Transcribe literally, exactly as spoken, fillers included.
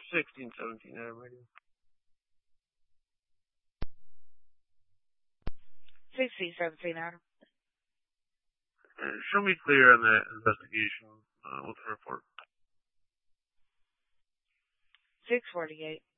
sixteen seventeen Adam Radio. sixteen seventeen Adam. Uh, show me clear on that investigation uh, with the report. six forty-eight